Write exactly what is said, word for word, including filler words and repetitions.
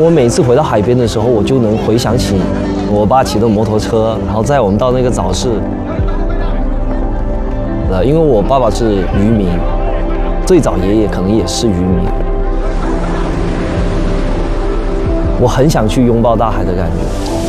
我每次回到海边的时候，我就能回想起我爸骑的摩托车，然后载我们到那个早市。呃，因为我爸爸是渔民，最早爷爷可能也是渔民。我很想去拥抱大海的感觉。